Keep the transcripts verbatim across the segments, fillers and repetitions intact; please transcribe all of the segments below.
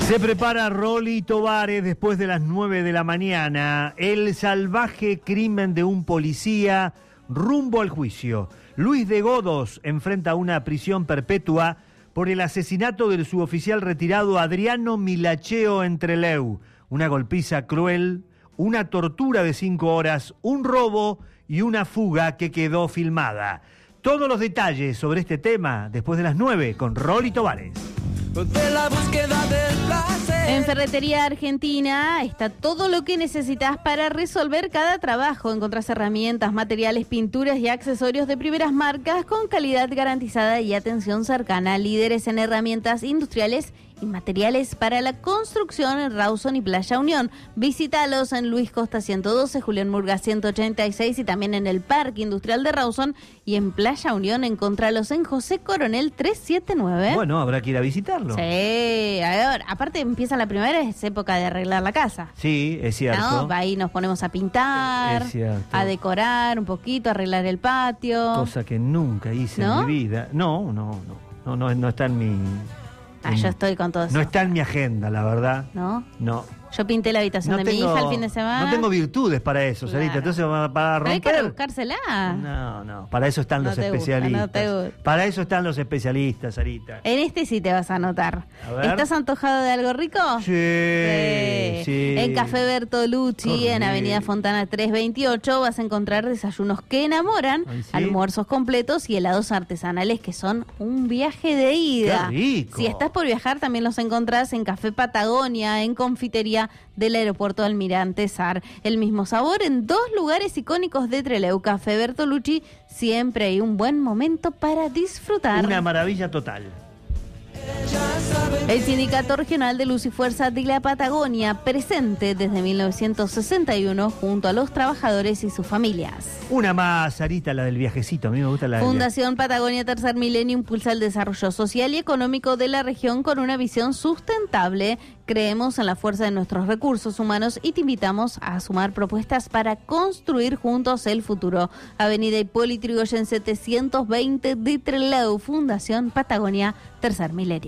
Se prepara Rolly Tovares después de las nueve de la mañana. El salvaje crimen de un policía rumbo al juicio. Luis de Godos enfrenta una prisión perpetua por el asesinato del suboficial retirado Adriano Milacheo en Trelew. Una golpiza cruel, una tortura de cinco horas, un robo y una fuga que quedó filmada. Todos los detalles sobre este tema después de las nueve con Rolly Tovares. De la búsqueda del placer. En Ferretería Argentina está todo lo que necesitas para resolver cada trabajo. Encontrás herramientas, materiales, pinturas y accesorios de primeras marcas con calidad garantizada y atención cercana. Líderes en herramientas industriales y materiales para la construcción en Rawson y Playa Unión. Visítalos en Luis Costa ciento doce, Julián Murga ciento ochenta y seis y también en el Parque Industrial de Rawson, y en Playa Unión encontralos en José Coronel trescientos setenta y nueve. Bueno, habrá que ir a visitarlo. Sí, a ver, aparte empieza la primavera, es época de arreglar la casa. Sí, es cierto. ¿No? Ahí nos ponemos a pintar, Es cierto. a decorar un poquito, a arreglar el patio. Cosa que nunca hice ¿No? en mi vida. No, no, no, no, no, no está en mi... Ah, yo estoy con todo eso. No está en mi agenda, la verdad. ¿No? No. Yo pinté la habitación No de tengo- mi hija el fin de semana. No tengo virtudes para eso, Claro. Sarita. Entonces, para para Pero hay que romper... buscársela. No, no, para eso están No los te gusta, especialistas. no te gusta. Para eso están los especialistas, Sarita. En este sí te vas a anotar. A ver. ¿Estás antojado de algo rico? Sí, sí. En Café Bertolucci, Qué en rico. Avenida Fontana trescientos veintiocho, vas a encontrar desayunos que enamoran, Ay, sí. almuerzos completos y helados artesanales que son un viaje de ida. Qué rico. Si estás por viajar, también los encontrás en Café Patagonia, en Confitería del Aeropuerto Almirante Sar. El mismo sabor en dos lugares icónicos de Trelew. Café Bertolucci, siempre hay un buen momento para disfrutar. Una maravilla total. El Sindicato Regional de Luz y Fuerza de la Patagonia, presente desde mil novecientos sesenta y uno junto a los trabajadores y sus familias. Una más, Sarita, la del viajecito. A mí me gusta la del Fundación Patagonia Tercer Milenio impulsa el desarrollo social y económico de la región con una visión sustentable. Creemos en la fuerza de nuestros recursos humanos y te invitamos a sumar propuestas para construir juntos el futuro. Avenida Hipólito Yrigoyen setecientos veinte de Trelew, Fundación Patagonia Tercer Milenio.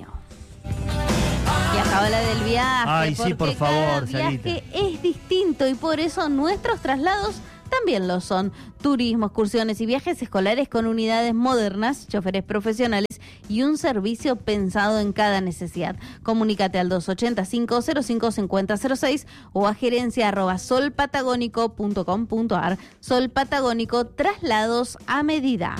Y acaba la del viaje. Ay, sí, porque por favor, cada viaje Sarita. es distinto y por eso nuestros traslados también lo son. Turismo, excursiones y viajes escolares con unidades modernas, choferes profesionales y un servicio pensado en cada necesidad. Comunícate al dos ochenta y cinco, cero cinco cincuenta cero seis o a gerencia arroba solpatagónico punto com punto ar. Sol Patagónico, traslados a medida.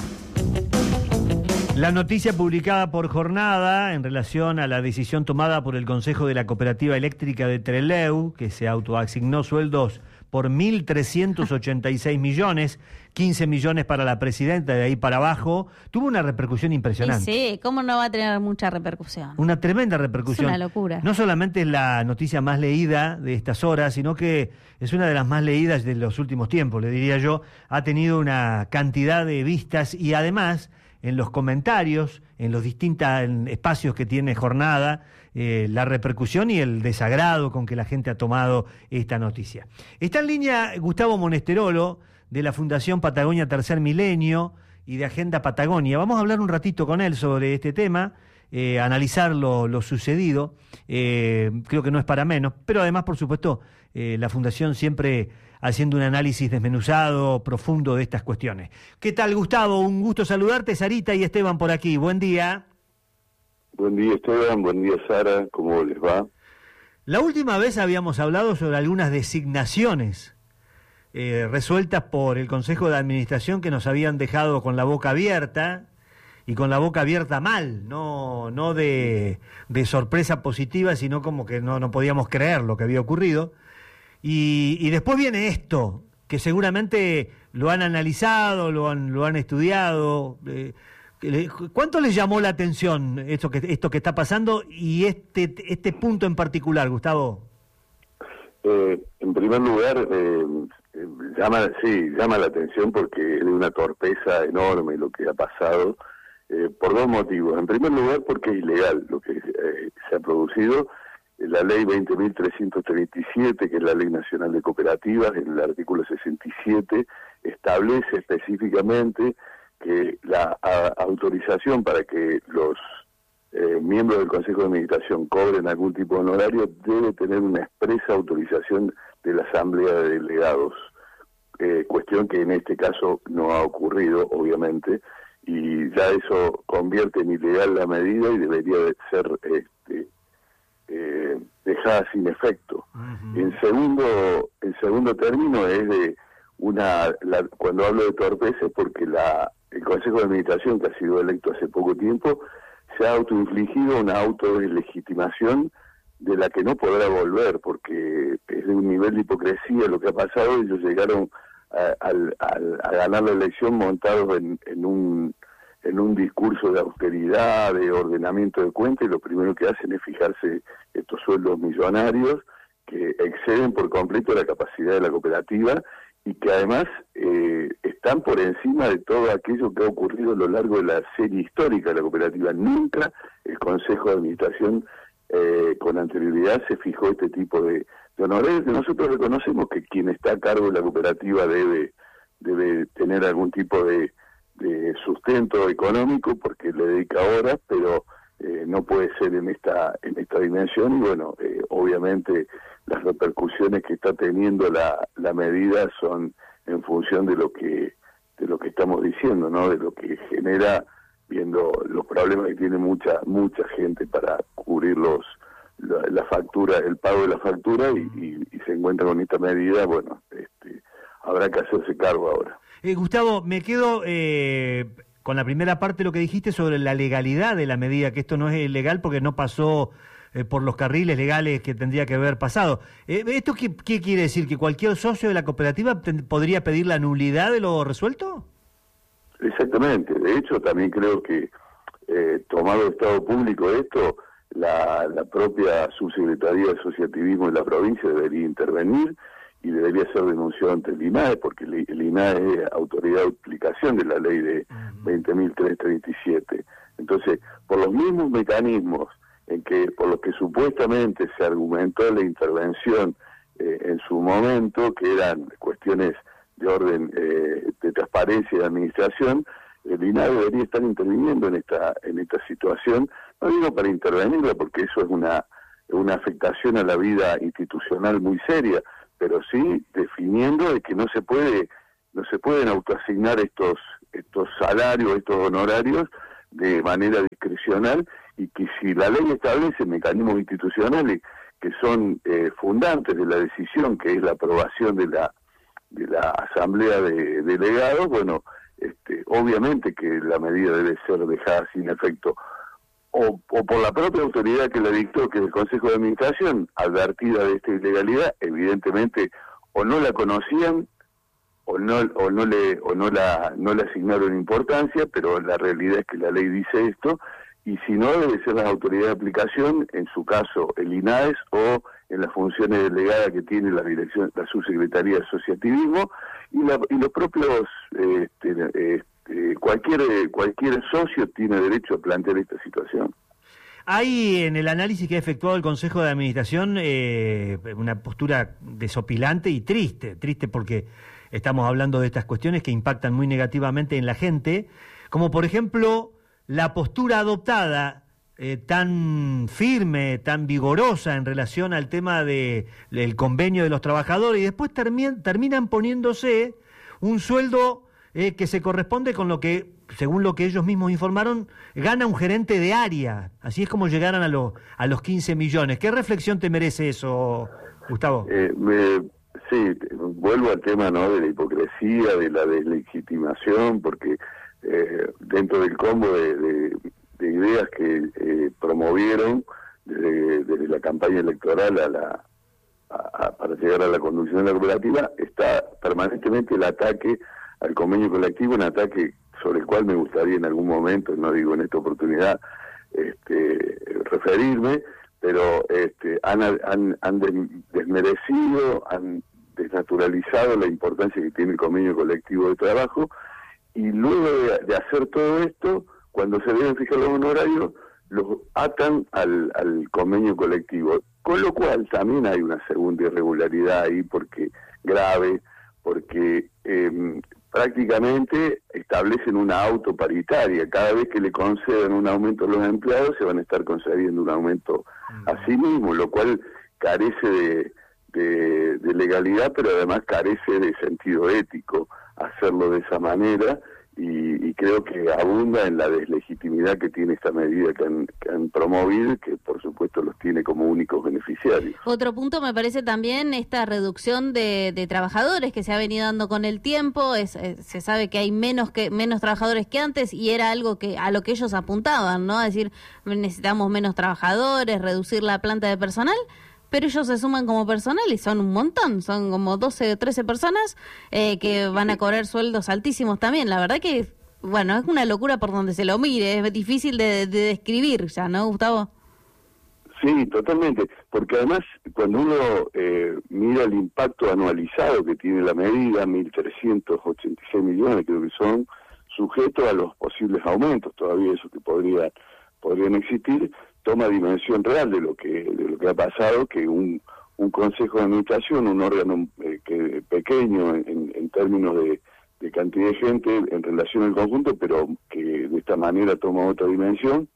La noticia publicada por Jornada en relación a la decisión tomada por el Consejo de la Cooperativa Eléctrica de Trelew, que se autoasignó sueldos por mil trescientos ochenta y seis millones, quince millones para la presidenta, de ahí para abajo, tuvo una repercusión Y impresionante. sí, ¿cómo no va a tener mucha repercusión? Una tremenda repercusión. Es una locura. No solamente es la noticia más leída de estas horas, sino que es una de las más leídas de los últimos tiempos, le diría yo. Ha tenido una cantidad de vistas y además en los comentarios, en los distintos espacios que tiene Jornada, eh, la repercusión y el desagrado con que la gente ha tomado esta noticia. Está en línea Gustavo Monesterolo, de la Fundación Patagonia Tercer Milenio y de Agenda Patagonia. Vamos a hablar un ratito con él sobre este tema, eh, analizar lo, lo sucedido. Eh, creo que no es para menos, pero además, por supuesto, eh, la Fundación siempre haciendo un análisis desmenuzado, profundo de estas cuestiones. ¿Qué tal, Gustavo? Un gusto saludarte, Sarita y Esteban por aquí. Buen día. Buen día, Esteban. Buen día, Sara. ¿Cómo les va? La última vez habíamos hablado sobre algunas designaciones eh, resueltas por el Consejo de Administración que nos habían dejado con la boca abierta, y con la boca abierta mal, no, no de, de sorpresa positiva, sino como que no, no podíamos creer lo que había ocurrido. Y, y después viene esto, que seguramente lo han analizado, lo han, lo han estudiado. Eh, ¿Cuánto les llamó la atención esto que, esto que está pasando y este, este punto en particular, Gustavo? Eh, en primer lugar, eh, llama, sí, llama la atención porque es de una torpeza enorme lo que ha pasado, eh, por dos motivos. En primer lugar, porque es ilegal lo que eh, se ha producido. La ley veinte mil trescientos treinta y siete, que es la Ley Nacional de Cooperativas, en el artículo sesenta y siete, establece específicamente que la a, autorización para que los eh, miembros del Consejo de Administración cobren algún tipo de honorario, debe tener una expresa autorización de la Asamblea de Delegados, eh, cuestión que en este caso no ha ocurrido, obviamente, y ya eso convierte en ilegal la medida y debería de ser este, eh, dejada sin efecto. Uh-huh. En segundo, en segundo término es de una, la, cuando hablo de torpeza es porque la, el Consejo de Administración, que ha sido electo hace poco tiempo, se ha autoinfligido una autodeslegitimación de la que no podrá volver, porque es de un nivel de hipocresía lo que ha pasado. Ellos llegaron a, a, a, a ganar la elección montados en, en un en un discurso de austeridad, de ordenamiento de cuentas, y lo primero que hacen es fijarse estos sueldos millonarios que exceden por completo la capacidad de la cooperativa y que además eh, están por encima de todo aquello que ha ocurrido a lo largo de la serie histórica de la cooperativa. Nunca el Consejo de Administración eh, con anterioridad se fijó este tipo de, de honorarios. Nosotros reconocemos que quien está a cargo de la cooperativa debe, debe tener algún tipo de, de sustento económico porque le dedica horas, pero eh, no puede ser en esta, en esta dimensión y bueno, eh, obviamente las repercusiones que está teniendo la, la medida son en función de lo que de lo que estamos diciendo, ¿no? De lo que genera, viendo los problemas que tiene mucha mucha gente para cubrir los la, la factura, el pago de la factura y, y, y se encuentra con esta medida. Bueno, este, habrá que hacerse cargo ahora. Eh, Gustavo, me quedo eh, con la primera parte de lo que dijiste sobre la legalidad de la medida, que esto no es ilegal porque no pasó eh, por los carriles legales que tendría que haber pasado. Eh, ¿Esto qué, qué quiere decir? ¿Que cualquier socio de la cooperativa ten, podría pedir la nulidad de lo resuelto? Exactamente. De hecho, también creo que, eh, tomado el Estado público esto, la, la propia Subsecretaría de Asociativismo de la provincia debería intervenir y debería ser denunciado ante el INAE, porque el, el INAE es autoridad de aplicación de la ley de veinte mil trescientos treinta y siete. Entonces, por los mismos mecanismos en que por los que supuestamente se argumentó la intervención eh, en su momento, que eran cuestiones de orden eh, de transparencia y de administración, el INAE debería estar interviniendo en esta en esta situación, no digo para intervenirla, porque eso es una, una afectación a la vida institucional muy seria, pero sí definiendo de que no se puede no se pueden autoasignar estos estos salarios, estos honorarios de manera discrecional, y que si la ley establece mecanismos institucionales que son eh, fundantes de la decisión, que es la aprobación de la de la Asamblea de Delegados, bueno, este, obviamente que la medida debe ser dejada sin efecto, o, o por la propia autoridad que la dictó, que es el Consejo de Administración, advertida de esta ilegalidad, evidentemente o no la conocían o no o no le o no la no le asignaron importancia, pero la realidad es que la ley dice esto, y si no, debe ser las autoridades de aplicación, en su caso el INAES, o en las funciones delegadas que tiene la dirección, la Subsecretaría de Asociativismo, y, la, y los propios, este, este, cualquier cualquier socio tiene derecho a plantear esta situación. Hay en el análisis que ha efectuado el Consejo de Administración eh, una postura desopilante y triste, triste porque estamos hablando de estas cuestiones que impactan muy negativamente en la gente, como por ejemplo la postura adoptada eh, tan firme, tan vigorosa en relación al tema de, del convenio de los trabajadores, y después termi terminan poniéndose un sueldo eh, que se corresponde con lo que, según lo que ellos mismos informaron, gana un gerente de área. Así es como llegaron a, lo, a los quince millones. ¿Qué reflexión te merece eso, Gustavo? Eh, me, sí, vuelvo al tema, ¿no?, de la hipocresía, de la deslegitimación, porque Eh, dentro del combo de, de, de ideas que eh, promovieron desde, desde la campaña electoral a la a, a, para llegar a la conducción de la cooperativa, está permanentemente el ataque al convenio colectivo, un ataque sobre el cual me gustaría en algún momento, no digo en esta oportunidad, este, referirme, pero este, han, han, han desmerecido, han desnaturalizado la importancia que tiene el convenio colectivo de trabajo. Y luego de, de hacer todo esto, cuando se deben fijar los honorarios, los atan al, al convenio colectivo. Con lo cual también hay una segunda irregularidad ahí, porque grave, porque eh, prácticamente establecen una auto paritaria. Cada vez que le conceden un aumento a los empleados, se van a estar concediendo un aumento a sí mismos, lo cual carece de, de, de legalidad, pero además carece de sentido ético hacerlo de esa manera, y, y creo que abunda en la deslegitimidad que tiene esta medida que han, que han promovido, que por supuesto los tiene como únicos beneficiarios. Otro punto me parece también esta reducción de, de trabajadores que se ha venido dando con el tiempo. Es, es, se sabe que hay menos que menos trabajadores que antes, y era algo que a lo que ellos apuntaban, ¿no? Es decir, necesitamos menos trabajadores, reducir la planta de personal. Pero ellos se suman como personal y son un montón, son como doce o trece personas eh, que van a cobrar sueldos altísimos también. La verdad que, bueno, es una locura por donde se lo mire, es difícil de, de describir ya, ¿no, Gustavo? Sí, totalmente, porque además cuando uno eh, mira el impacto anualizado que tiene la medida, mil trescientos ochenta y seis millones creo que son, sujetos a los posibles aumentos, todavía eso que podría, podrían existir, toma dimensión real de lo que de lo que ha pasado, que un, un consejo de administración, un órgano eh, que pequeño en, en términos de, de cantidad de gente en relación al conjunto, pero que de esta manera toma otra dimensión,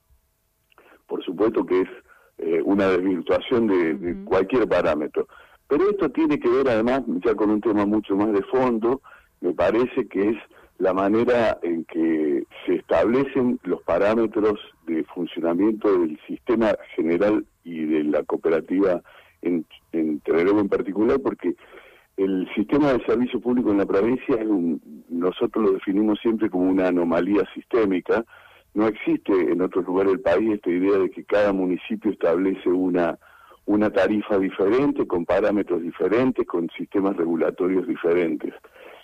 por supuesto que es eh, una desvirtuación de, de cualquier parámetro. Pero esto tiene que ver además ya con un tema mucho más de fondo, me parece que es la manera en que se establecen los parámetros de funcionamiento del sistema general y de la cooperativa en, en Trelew en particular, porque el sistema de servicio público en la provincia es un, nosotros lo definimos siempre como una anomalía sistémica. No existe en otros lugares del país esta idea de que cada municipio establece una una tarifa diferente, con parámetros diferentes, con sistemas regulatorios diferentes.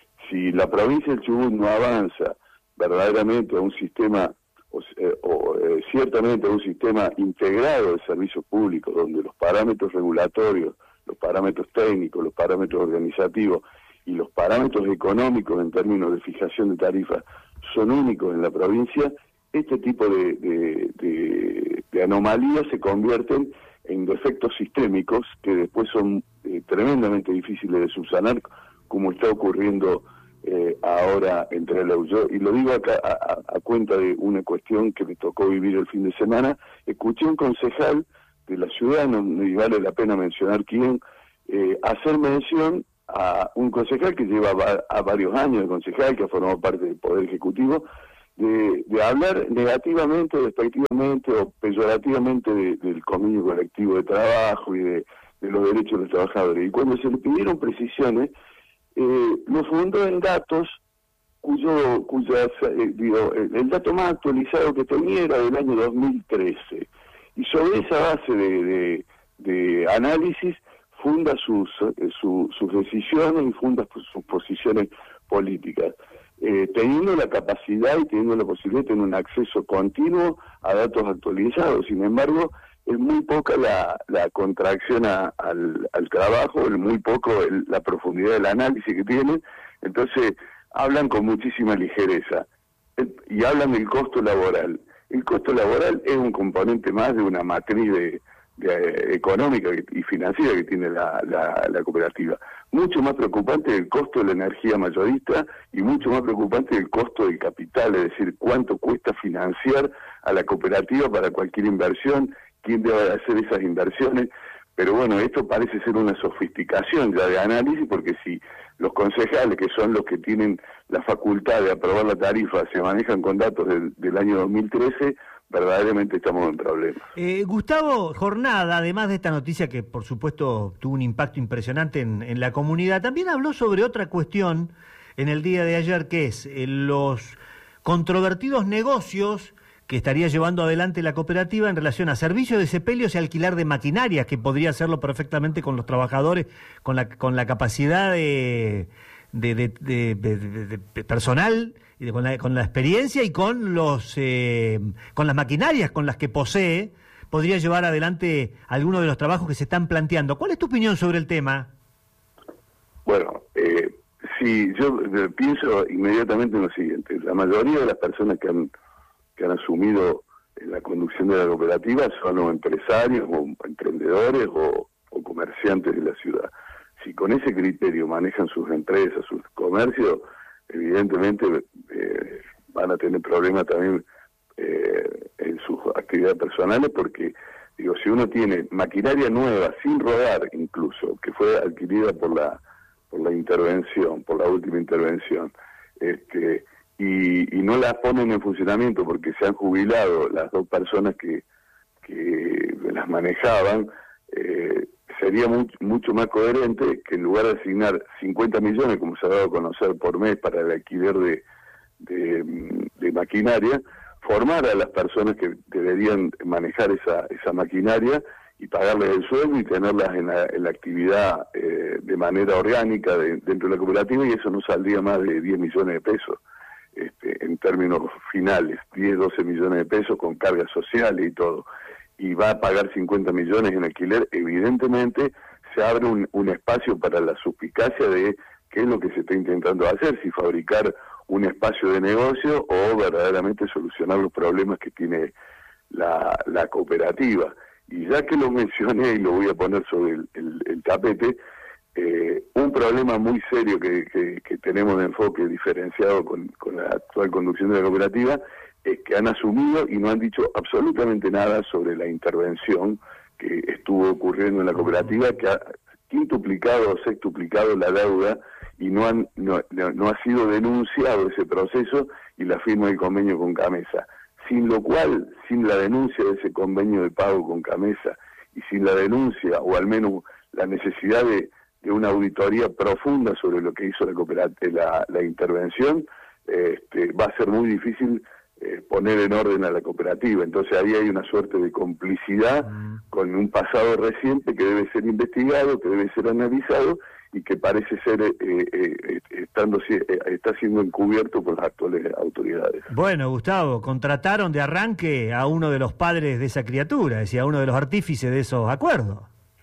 Si la provincia del Chubut no avanza verdaderamente a un sistema, o, o eh, ciertamente a un sistema integrado de servicios públicos, donde los parámetros regulatorios, los parámetros técnicos, los parámetros organizativos y los parámetros económicos en términos de fijación de tarifas son únicos en la provincia, este tipo de, de, de, de anomalías se convierten en defectos sistémicos que después son eh, tremendamente difíciles de subsanar, como está ocurriendo eh, ahora en Trelew. Yo, y lo digo acá a, a, a cuenta de una cuestión que me tocó vivir el fin de semana. Escuché un concejal de la ciudad, no, y vale la pena mencionar quién, eh, hacer mención a un concejal que lleva va, a varios años de concejal, que ha formado parte del Poder Ejecutivo, de, de hablar negativamente, despectivamente o peyorativamente de, del convenio colectivo de trabajo y de, de los derechos de los trabajadores. Y cuando se le pidieron precisiones, eh, lo fundó en datos cuyo, cuyas, eh, digo, el, el dato más actualizado que tenía era del año dos mil trece. Y sobre esa base de, de, de análisis funda sus, eh, su, sus decisiones y funda sus posiciones políticas, eh, teniendo la capacidad y teniendo la posibilidad de tener un acceso continuo a datos actualizados. Sin embargo, es muy poca la, la contracción a, al, al trabajo, es muy poco el, la profundidad del análisis que tienen, entonces hablan con muchísima ligereza el, y hablan del costo laboral. El costo laboral es un componente más de una matriz de, de, económica y financiera que tiene la, la, la cooperativa. Mucho más preocupante el costo de la energía mayorista y mucho más preocupante el costo del capital, es decir, cuánto cuesta financiar a la cooperativa para cualquier inversión, quién debe hacer esas inversiones. Pero bueno, esto parece ser una sofisticación ya de análisis, porque si los concejales, que son los que tienen la facultad de aprobar la tarifa, se manejan con datos del, del año dos mil trece, verdaderamente estamos en problemas. Eh, Gustavo, jornada, además de esta noticia que por supuesto tuvo un impacto impresionante en, en la comunidad, también habló sobre otra cuestión en el día de ayer, que es eh, los controvertidos negocios que estaría llevando adelante la cooperativa en relación a servicios de sepelios y alquilar de maquinarias, que podría hacerlo perfectamente con los trabajadores, con la con la capacidad de, de, de, de, de, de, de personal, y de, con, la, con la experiencia y con los eh, con las maquinarias con las que posee, podría llevar adelante algunos de los trabajos que se están planteando. ¿Cuál es tu opinión sobre el tema? Bueno, eh, sí, yo eh, pienso inmediatamente en lo siguiente. La mayoría de las personas que han que han asumido la conducción de la cooperativa son o empresarios o emprendedores o, o comerciantes de la ciudad. Si con ese criterio manejan sus empresas, sus comercios, evidentemente eh, van a tener problemas también eh, en sus actividades personales, porque digo, si uno tiene maquinaria nueva, sin rodar incluso, que fue adquirida por la por la intervención, por la última intervención, este y, y no la ponen en funcionamiento porque se han jubilado las dos personas que, que las manejaban, eh, sería mucho, mucho más coherente que en lugar de asignar cincuenta millones, como se ha dado a conocer por mes, para el alquiler de, de, de maquinaria, formar a las personas que deberían manejar esa, esa maquinaria y pagarles el sueldo y tenerlas en la, en la actividad eh, de manera orgánica de, dentro de la cooperativa, y eso no saldría más de diez millones de pesos este, en términos finales, diez, doce millones de pesos con cargas sociales y todo, y va a pagar cincuenta millones en alquiler. Evidentemente se abre un, un espacio para la suspicacia de qué es lo que se está intentando hacer, si fabricar un espacio de negocio o verdaderamente solucionar los problemas que tiene la, la cooperativa. Y ya que lo mencioné y lo voy a poner sobre el, el, el tapete, eh, un problema muy serio que, que, que tenemos de enfoque diferenciado con, con la actual conducción de la cooperativa es que han asumido y no han dicho absolutamente nada sobre la intervención que estuvo ocurriendo en la cooperativa, que ha quintuplicado o sextuplicado la deuda, y no, han, no, no ha sido denunciado ese proceso y la firma del convenio con Camesa. Sin lo cual, sin la denuncia de ese convenio de pago con Camesa y sin la denuncia, o al menos la necesidad de, de una auditoría profunda sobre lo que hizo la, la, la intervención, este, va a ser muy difícil eh, poner en orden a la cooperativa. Entonces ahí hay una suerte de complicidad mm. con un pasado reciente que debe ser investigado, que debe ser analizado, y que parece ser eh, eh, estando eh, está siendo encubierto por las actuales autoridades. Bueno, Gustavo, contrataron de arranque a uno de los padres de esa criatura, es decir, a uno de los artífices de esos acuerdos.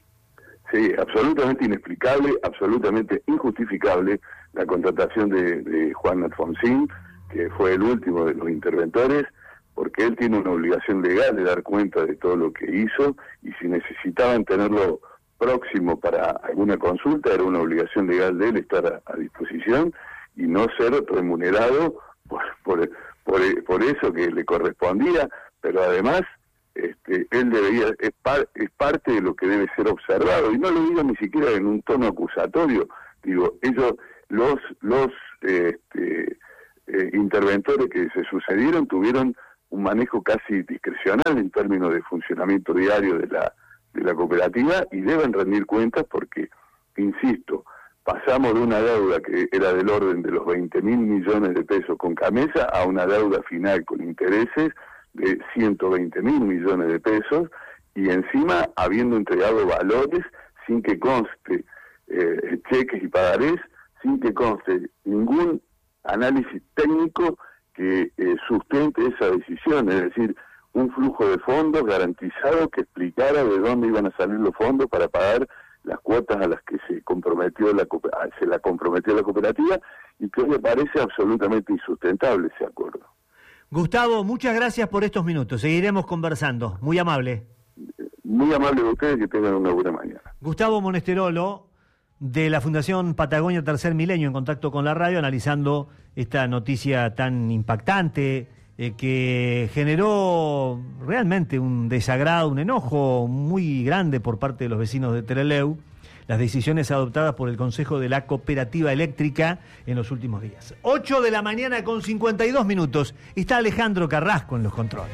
Sí, absolutamente inexplicable, absolutamente injustificable la contratación de, de Juan Alfonsín, que fue el último de los interventores, porque él tiene una obligación legal de dar cuenta de todo lo que hizo, y si necesitaban tenerlo próximo para alguna consulta, era una obligación legal de él estar a, a disposición y no ser remunerado por, por, por, por eso que le correspondía, pero además este, él debería, es, par, es parte de lo que debe ser observado, y no lo digo ni siquiera en un tono acusatorio, digo, ellos, los, los este, eh, interventores que se sucedieron tuvieron un manejo casi discrecional en términos de funcionamiento diario de la de la cooperativa, y deben rendir cuentas porque, insisto, pasamos de una deuda que era del orden de los veinte mil millones de pesos con Camesa a una deuda final con intereses de ciento veinte mil millones de pesos, y encima habiendo entregado valores sin que conste eh, cheques y pagarés, sin que conste ningún análisis técnico que eh, sustente esa decisión, es decir, un flujo de fondos garantizado que explicara de dónde iban a salir los fondos para pagar las cuotas a las que se comprometió la se la comprometió la cooperativa, y que me parece absolutamente insustentable ese acuerdo. Gustavo, muchas gracias por estos minutos. Seguiremos conversando. Muy amable. Muy amable de ustedes, que tengan una buena mañana. Gustavo Monesterolo, de la Fundación Patagonia Tercer Milenio, en contacto con la radio, analizando esta noticia tan impactante, Eh, que generó realmente un desagrado, un enojo muy grande por parte de los vecinos de Trelew, las decisiones adoptadas por el Consejo de la Cooperativa Eléctrica en los últimos días. ocho de la mañana con cincuenta y dos minutos. Está Alejandro Carrasco en los controles.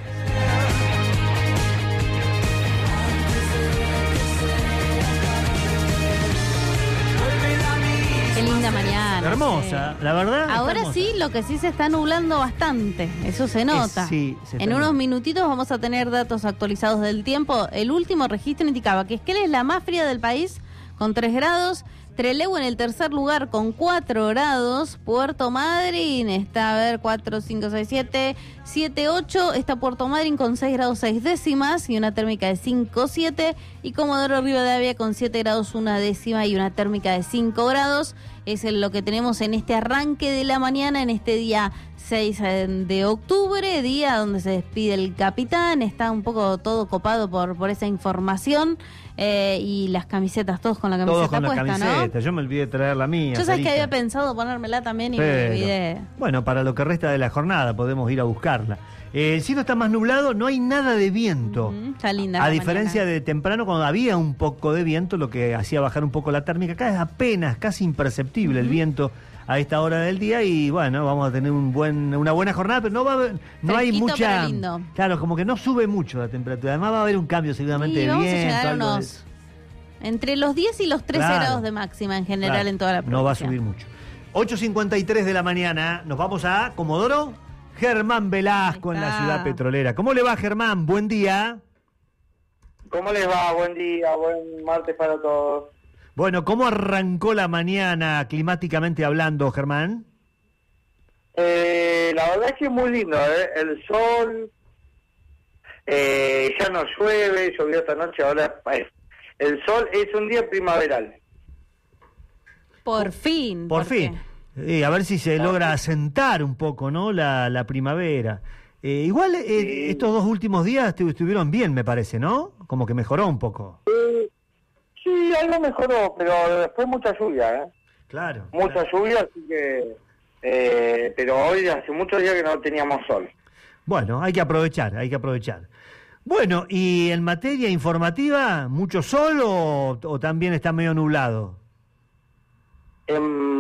Qué linda mañana. Hermosa, sí. La verdad. Ahora sí, lo que sí se está nublando bastante, eso se nota. Es, sí, se en unos minutitos vamos a tener datos actualizados del tiempo. El último registro indicaba que Esquel es la más fría del país, con tres grados. Trelew en el tercer lugar con cuatro grados. Puerto Madryn está, a ver, cuatro, cinco, seis, siete, siete, ocho. Está Puerto Madryn con seis grados seis décimas y una térmica de cinco, siete. Y Comodoro Rivadavia con siete grados una décima y una térmica de cinco grados. Es lo que tenemos en este arranque de la mañana, en este día seis de octubre, día donde se despide el capitán. Está un poco todo copado por, por esa información. Eh, y las camisetas, todos con la camiseta Todos con puesta, la camiseta. ¿no? Yo me olvidé de traer la mía. Yo sabes que Sarita. había pensado ponérmela también y Pero, me olvidé. bueno, para lo que resta de la jornada podemos ir a buscarla. Eh, el cielo está más nublado, no hay nada de viento. Mm, está linda. A la diferencia mañana. de temprano, cuando había un poco de viento, lo que hacía bajar un poco la térmica. Acá es apenas, casi imperceptible uh-huh. el viento a esta hora del día y bueno, vamos a tener un buen, una buena jornada, pero no va a haber, no hay mucha, claro, como que no sube mucho la temperatura. Además va a haber un cambio seguramente sí, de vamos viento. A llegar a unos, de... entre los diez y los trece claro, grados de máxima en general claro, en toda la provincia. No va a subir mucho. ocho cincuenta y tres de la mañana, nos vamos a Comodoro. Germán Velasco en la ciudad petrolera. ¿Cómo le va, Germán? Buen día. ¿Cómo les va? Buen día, buen martes para todos. Bueno, ¿cómo arrancó la mañana climáticamente hablando, Germán? Eh, la verdad es que es muy lindo, ¿eh? El sol, eh, ya no llueve, llovió esta noche, ahora eh, el sol es un día primaveral. Por fin. Por fin. Eh, a ver si se logra asentar un poco, ¿no? La, la primavera. Eh, igual eh, sí. Estos dos últimos días estuvieron bien, me parece, ¿no? Como que mejoró un poco. Sí, sí, algo mejoró, pero después mucha lluvia, ¿eh? Claro. Mucha claro. lluvia, así que... Eh, pero hoy hace muchos días que no teníamos sol. Bueno, hay que aprovechar, hay que aprovechar. Bueno, y en materia informativa, ¿mucho sol o, o también está medio nublado? Eh,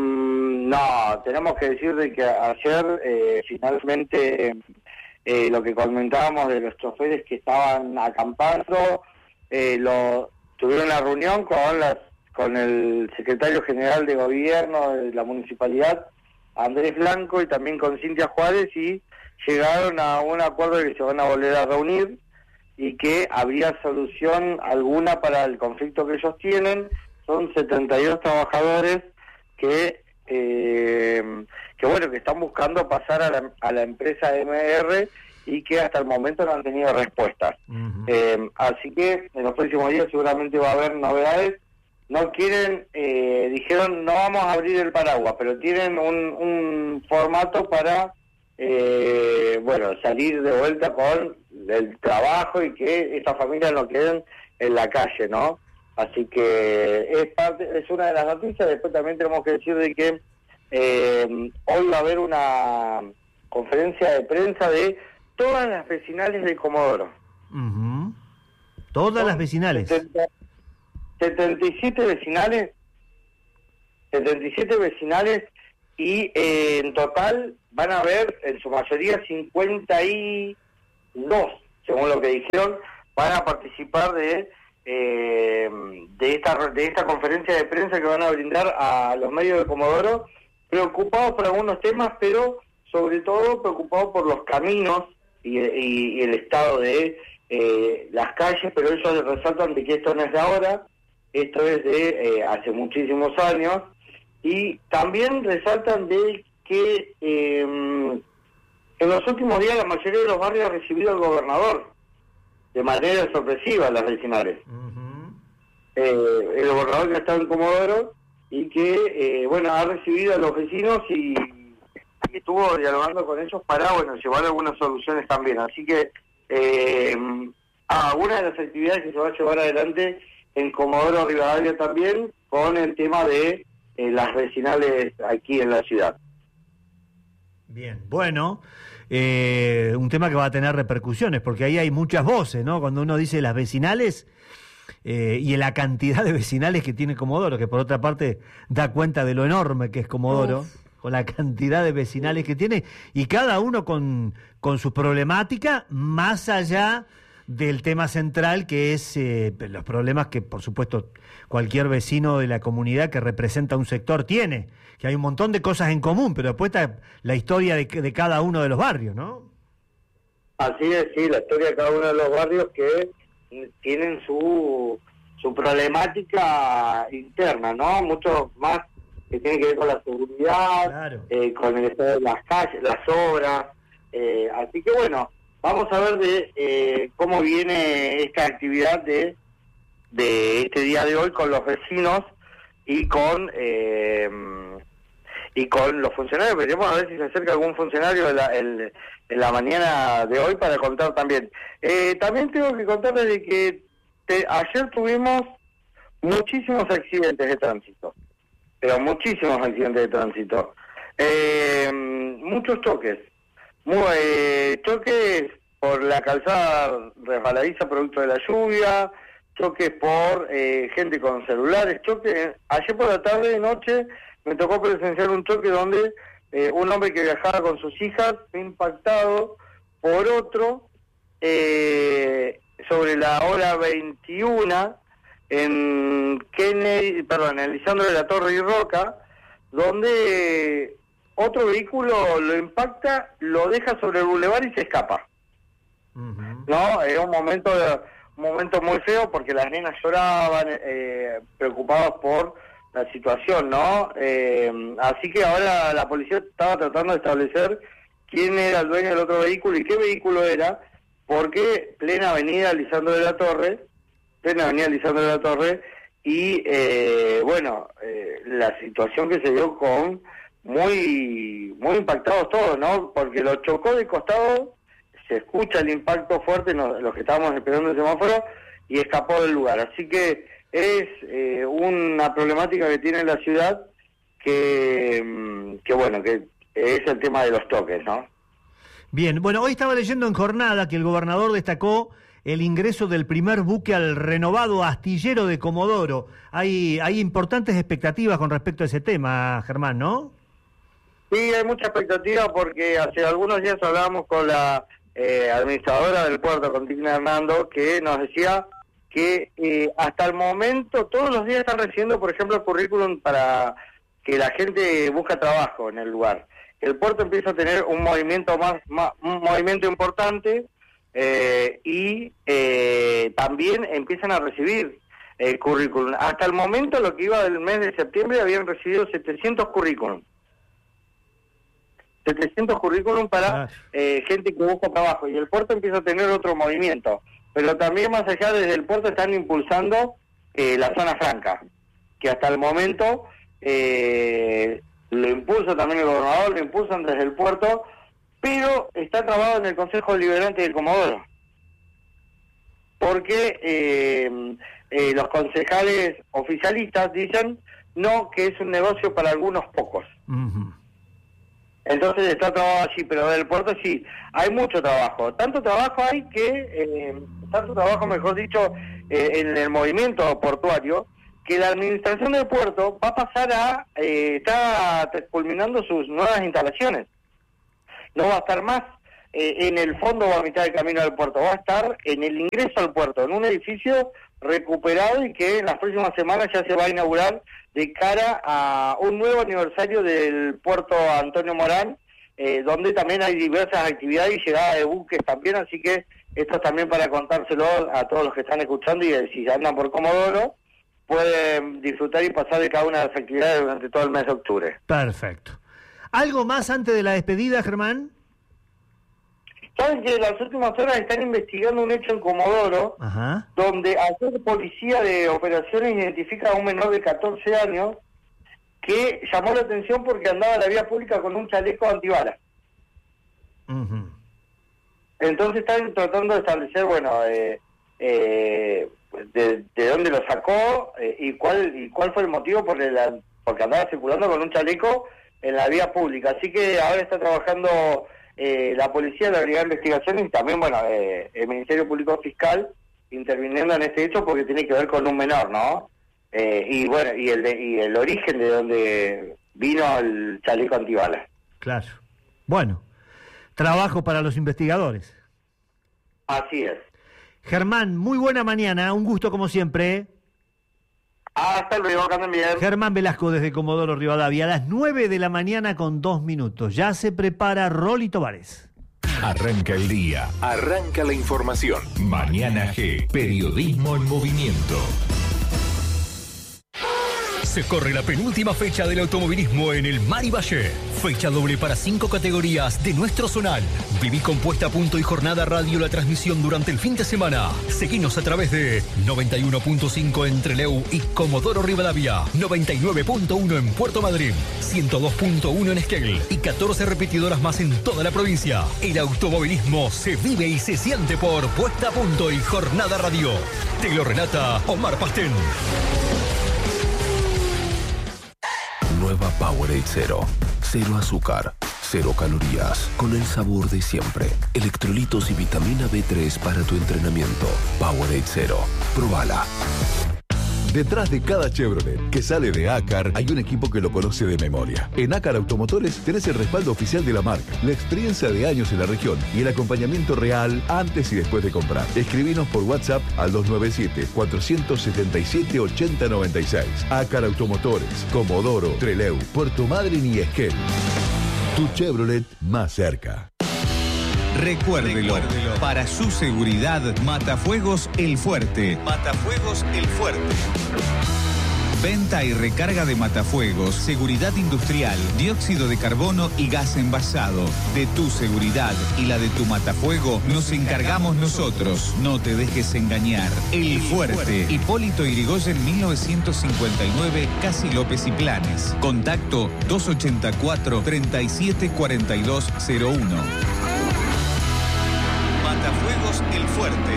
no, tenemos que decir de que ayer eh, finalmente eh, lo que comentábamos de los choferes que estaban acampando, eh, lo tuvieron una reunión con, las, con el secretario general de gobierno de la municipalidad, Andrés Blanco, y también con Cintia Juárez, y llegaron a un acuerdo de que se van a volver a reunir y que habría solución alguna para el conflicto que ellos tienen. Son setenta y dos trabajadores que, eh, que bueno, que están buscando pasar a la, a la empresa M R y que hasta el momento no han tenido respuestas. Uh-huh. Eh, así que en los próximos días seguramente va a haber novedades. No quieren, eh, dijeron no vamos a abrir el paraguas, pero tienen un, un formato para, eh, bueno, salir de vuelta con el trabajo y que estas familias no queden en la calle, ¿no? Así que es parte, es una de las noticias. Después también tenemos que decir de que eh, hoy va a haber una conferencia de prensa de todas las vecinales de Comodoro. Uh-huh. Todas Son las vecinales. setenta, setenta y siete vecinales, setenta y siete vecinales y eh, en total van a haber en su mayoría cincuenta y dos, según lo que dijeron, van a participar de Eh, de esta de esta conferencia de prensa que van a brindar a los medios de Comodoro, preocupados por algunos temas, pero sobre todo preocupados por los caminos y, y, y el estado de eh, las calles, pero ellos resaltan de que esto no es de ahora, esto es de eh, hace muchísimos años, y también resaltan de que eh, en los últimos días la mayoría de los barrios ha recibido al gobernador de manera sorpresiva las vecinales. Uh-huh. Eh, el gobernador que está en Comodoro y que, eh, bueno, ha recibido a los vecinos y, y estuvo dialogando con ellos para, bueno, llevar algunas soluciones también. Así que eh, ah, una de las actividades que se va a llevar adelante en Comodoro Rivadavia también con el tema de eh, las vecinales aquí en la ciudad. Bien, bueno... Eh, un tema que va a tener repercusiones, porque ahí hay muchas voces, ¿no? Cuando uno dice las vecinales eh, y la cantidad de vecinales que tiene Comodoro, que por otra parte da cuenta de lo enorme que es Comodoro, Uf. con la cantidad de vecinales que tiene, y cada uno con, con su problemática, más allá del tema central, que es eh, los problemas que, por supuesto, cualquier vecino de la comunidad que representa un sector tiene, que hay un montón de cosas en común, pero después está la historia de, de cada uno de los barrios, ¿no? Así es, sí, la historia de cada uno de los barrios que tienen su su problemática interna, ¿no? Mucho más que tiene que ver con la seguridad, claro. eh, con el estado de las calles, las obras, eh, así que bueno, vamos a ver de eh, cómo viene esta actividad de de este día de hoy con los vecinos y con eh, y con los funcionarios. Veremos a ver si se acerca algún funcionario en la, el, en la mañana de hoy para contar también. Eh, también tengo que contarles de que te, ayer tuvimos muchísimos accidentes de tránsito, pero muchísimos accidentes de tránsito. Eh, muchos choques, muy, eh, choques por la calzada resbaladiza producto de la lluvia, choques por eh, gente con celulares, choques. Ayer por la tarde y noche me tocó presenciar un choque donde eh, un hombre que viajaba con sus hijas fue impactado por otro eh, sobre la hora veintiuna en Kennedy, perdón, en Lisandro de la Torre y Roca, donde otro vehículo lo impacta, lo deja sobre el bulevar y se escapa. Uh-huh. No, era un momento un momento muy feo porque las nenas lloraban, eh, preocupadas por la situación, ¿no? Eh, así que ahora la policía estaba tratando de establecer quién era el dueño del otro vehículo y qué vehículo era, porque plena avenida Lisandro de la Torre, plena avenida Lisandro de la Torre, y eh, bueno, eh, la situación que se dio con muy muy impactados todos, ¿no? Porque lo chocó de costado, se escucha el impacto fuerte, no, los que estábamos esperando el semáforo, y escapó del lugar. Así que es eh, una problemática que tiene la ciudad que, que, bueno, que es el tema de los toques, ¿no? Bien, bueno, hoy estaba leyendo en Jornada que el gobernador destacó el ingreso del primer buque al renovado astillero de Comodoro. Hay, hay importantes expectativas con respecto a ese tema, Germán, ¿no? Sí, hay mucha expectativa porque hace algunos días hablábamos con la eh, administradora del puerto, con Digna Hernando, que nos decía que eh, hasta el momento todos los días están recibiendo, por ejemplo, el currículum para que la gente busca trabajo en el lugar. El puerto empieza a tener un movimiento más, más un movimiento importante eh, y eh, también empiezan a recibir el currículum. Hasta el momento, lo que iba del mes de septiembre, habían recibido setecientos currículum. setecientos currículum para eh, gente que busca trabajo, y el puerto empieza a tener otro movimiento. Pero también más allá, desde el puerto están impulsando eh, la zona franca, que hasta el momento eh, lo impulsa también el gobernador, lo impulsan desde el puerto, pero está trabado en el Consejo Deliberante del Comodoro, porque eh, eh, los concejales oficialistas dicen no, que es un negocio para algunos pocos. Uh-huh. Entonces está trabado allí, pero del puerto sí, hay mucho trabajo. Tanto trabajo hay que, eh, tanto trabajo, mejor dicho, eh, en el movimiento portuario, que la administración del puerto va a pasar a, eh, está culminando sus nuevas instalaciones. No va a estar más eh, en el fondo o a mitad del camino del puerto, va a estar en el ingreso al puerto, en un edificio recuperado y que en las próximas semanas ya se va a inaugurar de cara a un nuevo aniversario del puerto Antonio Morán, eh, donde también hay diversas actividades y llegada de buques también, así que esto es también para contárselo a todos los que están escuchando, y si andan por Comodoro pueden disfrutar y pasar de cada una de las actividades durante todo el mes de octubre. Perfecto. ¿Algo más antes de la despedida, Germán? Saben que en las últimas horas están investigando un hecho en Comodoro, Ajá. donde ayer policía de operaciones identifica a un menor de catorce años que llamó la atención porque andaba en la vía pública con un chaleco antibalas. Uh-huh. Entonces están tratando de establecer, bueno, eh, eh, de, de dónde lo sacó eh, y cuál y cuál fue el motivo por el, porque andaba circulando con un chaleco en la vía pública. Así que ahora está trabajando eh, la policía, la Brigada de Investigación y también, bueno, eh, el Ministerio Público Fiscal interviniendo en este hecho porque tiene que ver con un menor, ¿no? Eh, y bueno, y el, de, y el origen de donde vino el chaleco antibalas. Claro. Bueno, trabajo para los investigadores. Así es. Germán, muy buena mañana, un gusto como siempre. Hasta luego, que anden bien. Germán Velasco desde Comodoro Rivadavia, a las nueve de la mañana con dos minutos. Ya se prepara Rolly Tovares. Arranca el día, arranca la información. Mañana G, periodismo en movimiento. Se corre la penúltima fecha del automovilismo en el Mar y Valle. Fecha doble para cinco categorías de nuestro zonal. Viví con Puesta a Punto y Jornada Radio la transmisión durante el fin de semana. Seguinos a través de noventa y uno punto cinco en Trelew y Comodoro Rivadavia, noventa y nueve punto uno en Puerto Madryn, ciento dos punto uno en Esquel y catorce repetidoras más en toda la provincia. El automovilismo se vive y se siente por Puesta a Punto y Jornada Radio. Te lo relata Omar Pastén. Nueva Powerade Cero. Cero azúcar, cero calorías, con el sabor de siempre. Electrolitos y vitamina B tres para tu entrenamiento. Powerade Cero. Probala. Detrás de cada Chevrolet que sale de Acar hay un equipo que lo conoce de memoria. En Acar Automotores tenés el respaldo oficial de la marca, la experiencia de años en la región y el acompañamiento real antes y después de comprar. Escribinos por WhatsApp al dos nueve siete, cuatro siete siete, ocho cero nueve seis. Acar Automotores, Comodoro, Trelew, Puerto Madryn y Esquel. Tu Chevrolet más cerca. Recuérdelo, para su seguridad, Matafuegos El Fuerte. Matafuegos El Fuerte. Venta y recarga de matafuegos, seguridad industrial, dióxido de carbono y gas envasado. De tu seguridad y la de tu matafuego nos encargamos nosotros. No te dejes engañar. El Fuerte. Hipólito Yrigoyen mil novecientos cincuenta y nueve, Casi López y Planes. Contacto dos ochenta y cuatro, treinta y siete cuarenta y dos cero uno. Matafuegos El Fuerte.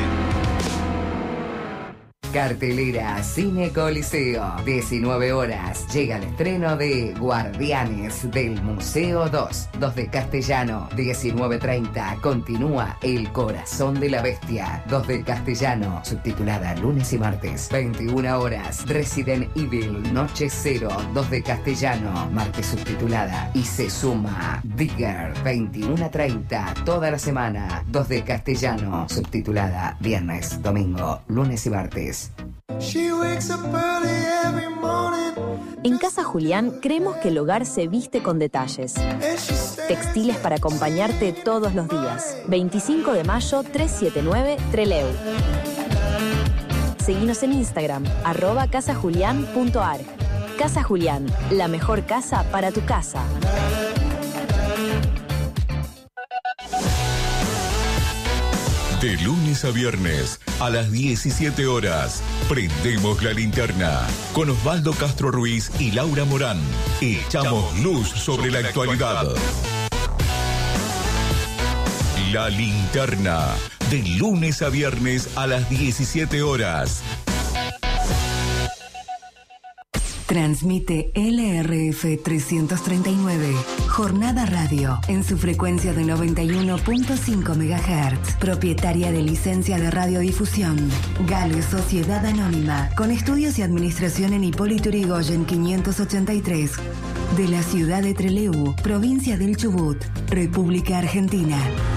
Cartelera Cine Coliseo. diecinueve horas. Llega el estreno de Guardianes del Museo dos. dos de castellano. diecinueve treinta. Continúa El Corazón de la Bestia. dos de castellano. Subtitulada lunes y martes. veintiuna horas. Resident Evil Noche Cero. dos de castellano. Martes subtitulada. Y se suma Digger. veintiuna treinta. Toda la semana. dos de castellano. Subtitulada viernes, domingo, lunes y martes. En Casa Julián creemos que el hogar se viste con detalles. Textiles para acompañarte todos los días. veinticinco de mayo, trescientos setenta y nueve, Trelew. Seguinos en Instagram, arroba casajulián punto ar. Casa Julián, la mejor casa para tu casa. De lunes a viernes, a las diecisiete horas, prendemos la linterna con Osvaldo Castro Ruiz y Laura Morán. Echamos luz sobre la actualidad. La linterna, de lunes a viernes a las diecisiete horas. Transmite L R F trescientos treinta y nueve, Jornada Radio, en su frecuencia de noventa y uno punto cinco megahertz, propietaria de licencia de radiodifusión. Gale Sociedad Anónima, con estudios y administración en Hipólito Yrigoyen quinientos ochenta y tres, de la ciudad de Trelew, provincia del Chubut, República Argentina.